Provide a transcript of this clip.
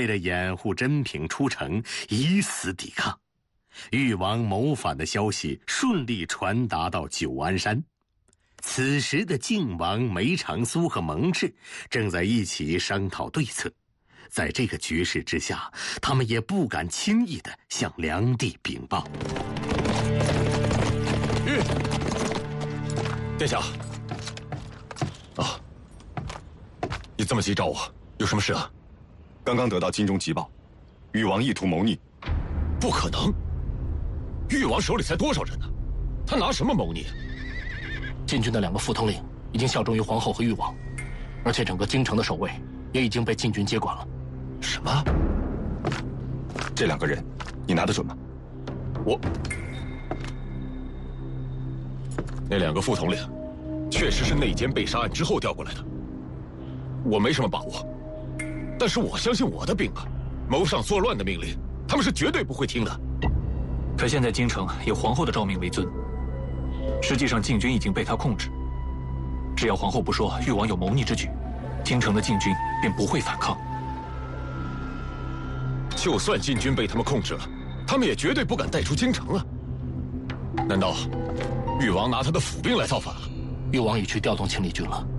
为了掩护珍嫔出城，以死抵抗。誉王谋反的消息顺利传达到九安山。此时的靖王梅长苏和蒙挚正在一起商讨对策。在这个局势之下，他们也不敢轻易地向梁帝禀报。 殿下，你这么急找我，有什么事啊？ 刚刚得到京中急报，誉王意图谋逆。 不可能！誉王手里才多少人呢？他拿什么谋逆？ 禁军的2个副统领已经效忠于皇后和誉王，而且整个京城的守卫也已经被禁军接管了。 什么？ 这2个人，你拿得准吗？ 那2个副统领，确实是内奸被杀案之后调过来的。我没什么把握，但是我相信我的兵啊，谋上作乱的命令，他们是绝对不会听的。 可现在京城以皇后的诏命为尊，实际上禁军已经被他控制。只要皇后不说誉王有谋逆之举，京城的禁军便不会反抗。 就算禁军被他们控制了，他们也绝对不敢带出京城啊！难道誉王拿他的府兵来造反了？ 誉王已去调动庆历军了。